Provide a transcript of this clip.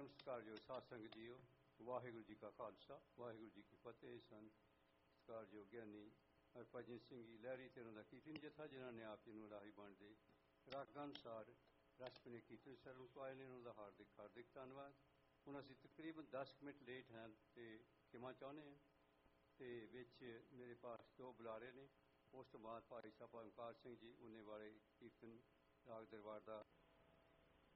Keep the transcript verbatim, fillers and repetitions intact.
परम सत्कारयोग साध संगत जीओ, वाहिगुरू जी का खालसा वाहिगुरू जी की फतेह। सन सत्कारयोग ਗਿਆਨੀ ਹਰਭਜਨ ਸਿੰਘ ਜੀ ਲਹਿਰੀ ਤੇ ਉਹਨਾਂ ਦਾ ਕੀਰਤਨ ਜਥਾ ਜਿਨ੍ਹਾਂ ਨੇ ਆਪ ਜੀ ਨੂੰ ਰਾਹੀ ਬਣ ਦੇ ਰਾਗਾਂ ਅਨੁਸਾਰ ਰਸਪਨੇ ਕੀਰਤਨ ਸਰਨ ਤੋਂ ਆਏ ਨੇ, ਉਹਨਾਂ ਦਾ ਹਾਰਦਿਕ ਹਾਰਦਿਕ ਧੰਨਵਾਦ। ਹੁਣ ਅਸੀਂ ਤਕਰੀਬਨ ਦਸ ਮਿੰਟ ਲੇਟ ਹਾਂ ਤੇ ਖਿਮਾ ਚਾਹੁੰਦੇ ਹਾਂ। ਤੇ ਵਿੱਚ ਮੇਰੇ ਪਾਸ ਦੋ ਬੁਲਾਰੇ ਨੇ। ਉਸ ਤੋਂ ਬਾਅਦ ਭਾਈ ਸਾਹਿਬ ਓਂਕਾਰ ਸਿੰਘ ਜੀ ਉਹਨੇ ਵਾਲੇ ਕੀਰਤਨ ਰਾਗ ਦਰਬਾਰ ਦਾ